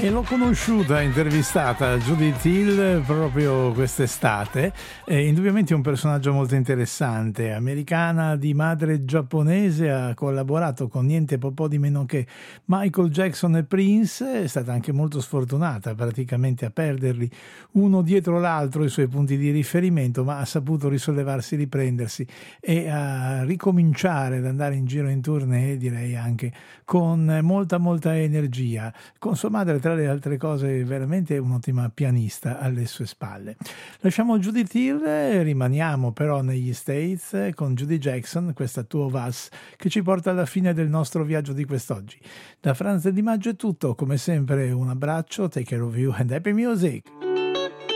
E l'ho conosciuta, intervistata Judith Hill proprio quest'estate. Indubbiamente un personaggio molto interessante, americana di madre giapponese, ha collaborato con niente po' di meno che Michael Jackson e Prince. È stata anche molto sfortunata praticamente a perderli uno dietro l'altro i suoi punti di riferimento, ma ha saputo risollevarsi, riprendersi e a ricominciare ad andare in giro in tournée, direi anche con molta energia. Con sua madre, tra le altre cose, veramente un'ottima pianista alle sue spalle. Lasciamo Judith Hill, rimaniamo però negli States con Judy Jackson, questa Two of Us, che ci porta alla fine del nostro viaggio di quest'oggi. Da Franz Di Maggio è tutto, come sempre un abbraccio, take care of you and happy music!